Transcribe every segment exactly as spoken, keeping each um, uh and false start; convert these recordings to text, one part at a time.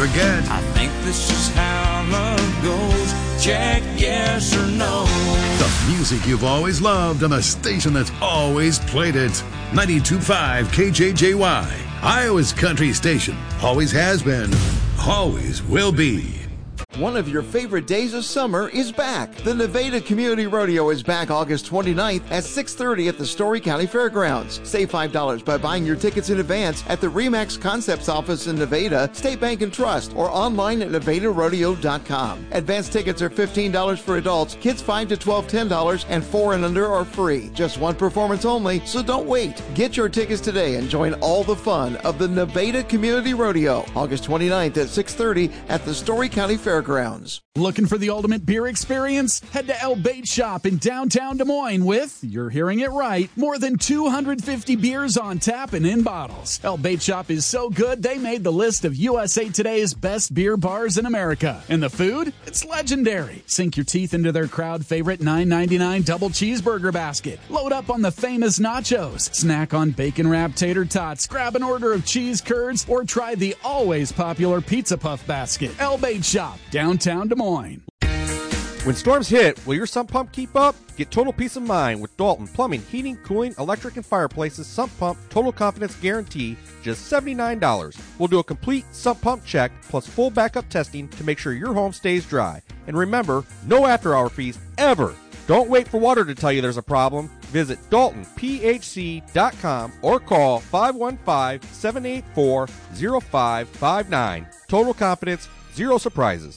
forget. I think this is how love goes. Check yes or no. The music you've always loved on the station that's always played it. ninety-two point five K J J Y, Iowa's country station. Always has been, always will be. One of your favorite days of summer is back. The Nevada Community Rodeo is back August twenty-ninth at six thirty at the Story County Fairgrounds. Save five dollars by buying your tickets in advance at the RE/MAX Concepts office in Nevada, State Bank and Trust, or online at nevada rodeo dot com. Advance tickets are fifteen dollars for adults, kids five to twelve, ten dollars, and four and under are free. Just one performance only, so don't wait. Get your tickets today and join all the fun of the Nevada Community Rodeo, August twenty-ninth at six thirty at the Story County Fairgrounds. Looking for the ultimate beer experience? Head to El Bait Shop in downtown Des Moines with, you're hearing it right, more than two hundred fifty beers on tap and in bottles. El Bait Shop is so good, they made the list of U S A Today's best beer bars in America. And the food? It's legendary. Sink your teeth into their crowd favorite nine ninety-nine double cheeseburger basket. Load up on the famous nachos. Snack on bacon-wrapped tater tots. Grab an order of cheese curds or try the always popular pizza puff basket. El Bait Shop, downtown Des Moines. When storms hit, will your sump pump keep up? Get total peace of mind with Dalton Plumbing, Heating, Cooling, Electric, and Fireplaces Sump Pump Total Confidence Guarantee, just seventy-nine dollars. We'll do a complete sump pump check plus full backup testing to make sure your home stays dry. And remember, no after-hour fees ever. Don't wait for water to tell you there's a problem. Visit Dalton P H C dot com or call five one five, seven eight four, zero five five nine. Total confidence, zero surprises.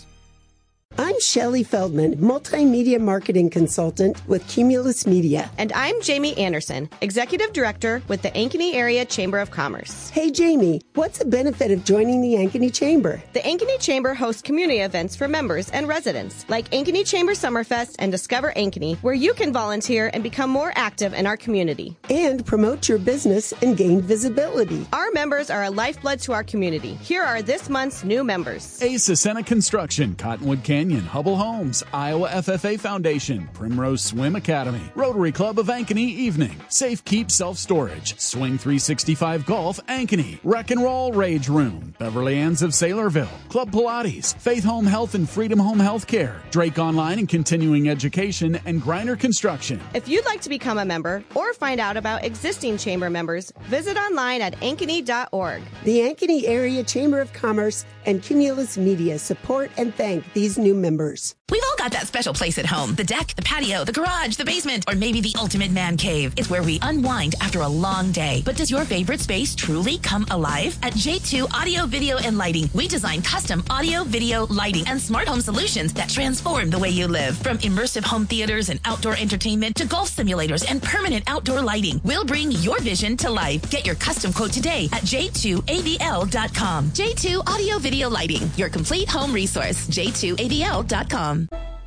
I'm Shelley Feldman, multimedia marketing consultant with Cumulus Media. And I'm Jamie Anderson, executive director with the Ankeny Area Chamber of Commerce. Hey, Jamie, what's the benefit of joining the Ankeny Chamber? The Ankeny Chamber hosts community events for members and residents, like Ankeny Chamber Summerfest and Discover Ankeny, where you can volunteer and become more active in our community. And promote your business and gain visibility. Our members are a lifeblood to our community. Here are this month's new members. Ace Ascena Construction, Cottonwood Canyon, Hubble Homes, Iowa F F A Foundation, Primrose Swim Academy, Rotary Club of Ankeny Evening, Safe Keep Self Storage, Swing three sixty-five Golf Ankeny, Wreck and Roll Rage Room, Beverly Ann's of Saylorville, Club Pilates, Faith Home Health and Freedom Home Healthcare, Drake Online and Continuing Education, and Griner Construction. If you'd like to become a member or find out about existing chamber members, visit online at ankeny dot org. The Ankeny Area Chamber of Commerce and Cumulus Media support and thank these new members. We've all got that special place at home. The deck, the patio, the garage, the basement, or maybe the ultimate man cave. It's where we unwind after a long day. But does your favorite space truly come alive? At J two Audio, Video, and Lighting, we design custom audio, video, lighting, and smart home solutions that transform the way you live. From immersive home theaters and outdoor entertainment to golf simulators and permanent outdoor lighting, we'll bring your vision to life. Get your custom quote today at J two A V L dot com. J two Audio, Video, Lighting, your complete home resource. J two A V L dot com.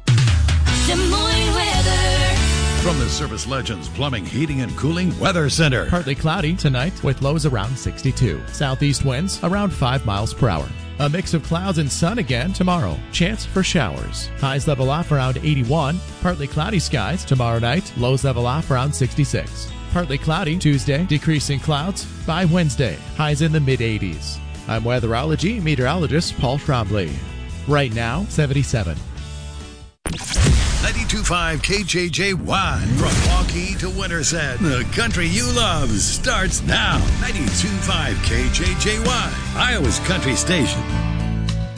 Des Moines weather. From the Service Legends Plumbing, Heating, and Cooling Weather Center. Partly cloudy tonight with lows around sixty-two. Southeast winds around five miles per hour. A mix of clouds and sun again tomorrow. Chance for showers. Highs level off around eighty-one. Partly cloudy skies tomorrow night. Lows level off around sixty-six. Partly cloudy Tuesday. Decreasing clouds by Wednesday. Highs in the mid-eighties. I'm weatherology meteorologist Paul Trombley. Right now, seventy-seven. ninety-two point five K J J Y. From Waukee to Winterset, the country you love starts now. ninety-two point five K J J Y, Iowa's country station.